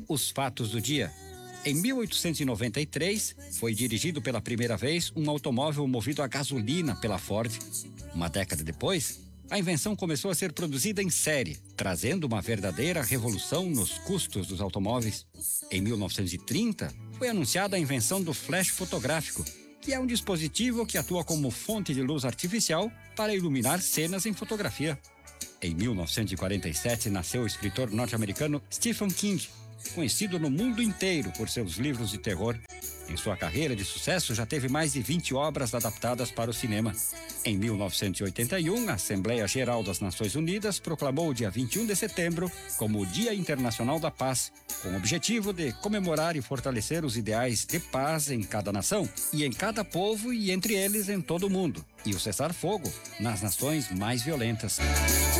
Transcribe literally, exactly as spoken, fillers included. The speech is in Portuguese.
Os fatos do dia. Em mil oitocentos e noventa e três, foi dirigido pela primeira vez um automóvel movido a gasolina pela Ford. Uma década depois, a invenção começou a ser produzida em série, trazendo uma verdadeira revolução nos custos dos automóveis. Em mil novecentos e trinta, foi anunciada a invenção do flash fotográfico, que é um dispositivo que atua como fonte de luz artificial para iluminar cenas em fotografia. Em mil novecentos e quarenta e sete, nasceu o escritor norte-americano Stephen King, conhecido no mundo inteiro por seus livros de terror. Em sua carreira de sucesso, já teve mais de vinte obras adaptadas para o cinema. Em mil novecentos e oitenta e um, a Assembleia Geral das Nações Unidas proclamou o dia vinte e um de setembro como o Dia Internacional da Paz, com o objetivo de comemorar e fortalecer os ideais de paz em cada nação, e em cada povo e entre eles em todo o mundo, e o cessar-fogo nas nações mais violentas.